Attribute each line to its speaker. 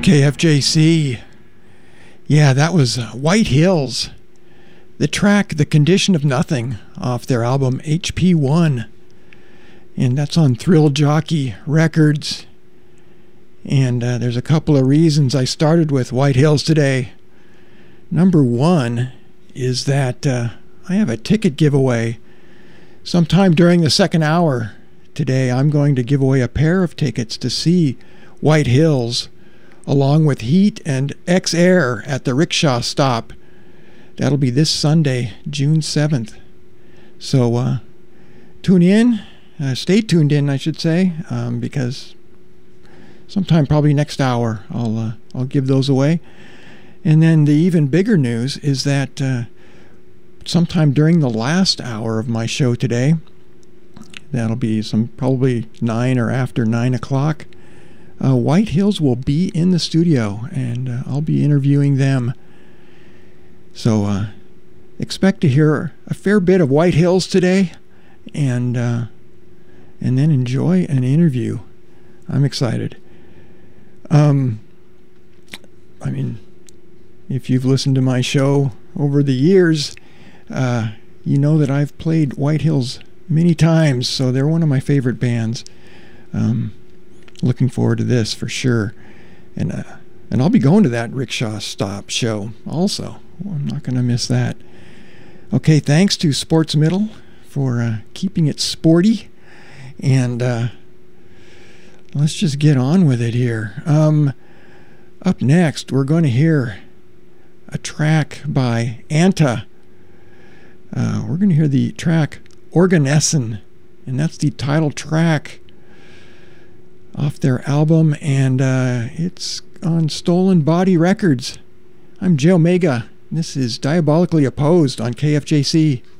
Speaker 1: KFJC. Yeah, that was White Hills. The track The Condition of Nothing off their album HP1. And that's on Thrill Jockey Records. And there's a couple of reasons I started with White Hills today. Number one is that I have a ticket giveaway. Sometime during the second hour today, I'm going to give away a pair of tickets to see White Hills along with Heat and X-Air at the Rickshaw Stop. That'll be this Sunday, June 7th. So tune in, stay tuned in, I should say, because sometime probably next hour I'll give those away. And then the even bigger news is that sometime during the last hour of my show today, that'll be probably 9 or after 9 o'clock, White Hills will be in the studio, and I'll be interviewing them. So expect to hear a fair bit of White Hills today, and then enjoy an interview. I'm excited. I mean, if you've listened to my show over the years, you know that I've played White Hills many times, so they're one of my favorite bands. Looking forward to this for sure. And I'll be going to that Rickshaw Stop show also. I'm not going to miss that. Okay, thanks to Sports Middle for keeping it sporty. And let's just get on with it here. Up next, we're going to hear a track by Anta. We're going to hear the track Organessen, and that's the title track off their album, and it's on Stolen Body Records. I'm Jay Omega. This is Diabolically Opposed on KFJC.